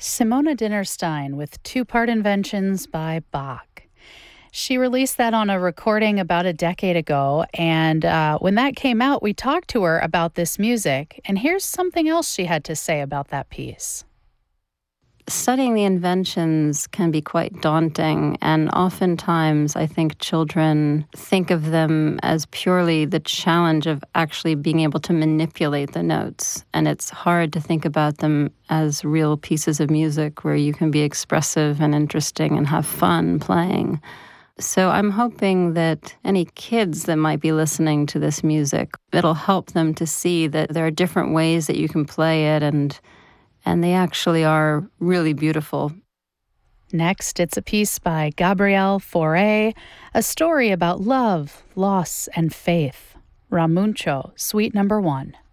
Simona Dinnerstein with Two-Part Inventions by Bach. She released that on a recording about a decade ago, and when that came out, we talked to her about this music, and here's something else she had to say about that piece. Studying the inventions can be quite daunting, and oftentimes I think children think of them as purely the challenge of actually being able to manipulate the notes. And it's hard to think about them as real pieces of music where you can be expressive and interesting and have fun playing. So I'm hoping that any kids that might be listening to this music, it'll help them to see that there are different ways that you can play it, and they actually are really beautiful. Next, it's a piece by Gabrielle Fauré, a story about love, loss, and faith. Ramuncho, Suite Number 1.